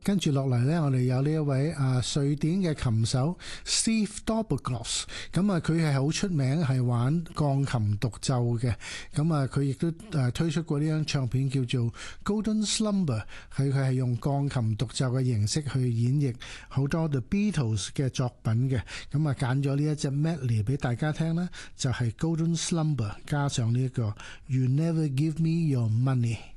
跟住落嚟呢，我哋有呢一位瑞典嘅琴手 Steve Dobbergos， 咁佢係好出名，係玩鋼琴獨奏嘅。咁佢亦都推出過呢張唱片叫做 Golden Slumber， 佢係用鋼琴獨奏嘅形式去演繹好多 The Beatles 嘅作品嘅。咁揀咗呢一隻 medley 俾大家聽啦，就係 Golden Slumber 加上呢一個 You Never Give Me Your Money。